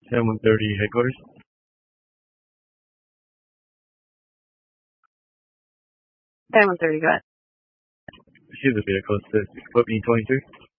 10-130 headquarters. Ten 130, go ahead. Receive the vehicle, says equipment 23.